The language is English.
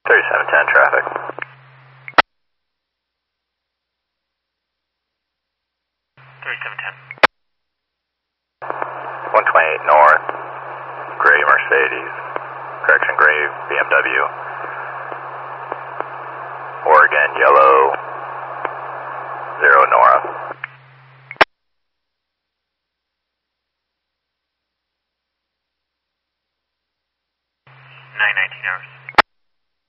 3710 traffic. 3710. 128 north, gray Mercedes, correction, gray BMW. Oregon, yellow, 0 Nora. 919 hours.